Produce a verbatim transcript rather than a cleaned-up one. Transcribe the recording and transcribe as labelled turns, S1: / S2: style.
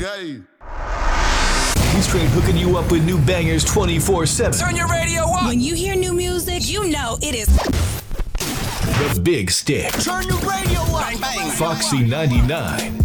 S1: hey.
S2: We straight hooking you up with new bangers twenty-four seven.
S3: Turn your radio up.
S4: When you hear new music, you know it is
S2: The Big Stick.
S3: Turn your radio up. Bang, bang.
S2: Foxy ninety-nine.